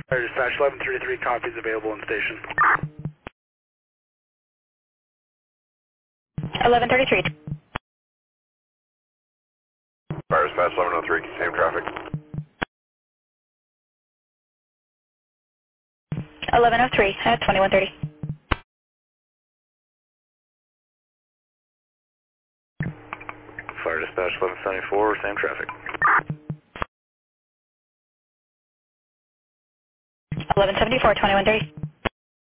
Fire dispatch 1133, copies available in station. 1133. Fire dispatch 1103, same traffic. 1103 at 2130. Fire dispatch 1174, same traffic. 1174, 2130.